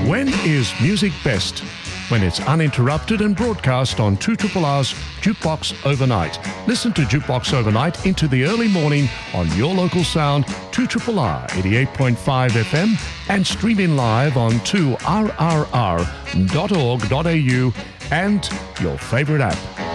When is music best? When it's uninterrupted and broadcast on 2RRR's Jukebox Overnight. Listen to Jukebox Overnight into the early morning on your local sound, 2RRR 88.5 FM, and streaming live on 2rrr.org.au and your favourite app.